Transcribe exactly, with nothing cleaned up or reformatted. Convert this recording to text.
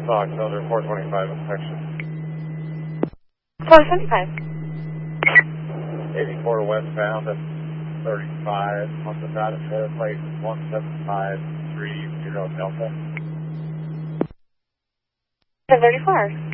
Fox, Elder four twenty-five inspection. four twenty-five. eighty-four westbound at thirty-five on the data set plate one seven five three zero Delta. ten thirty-four.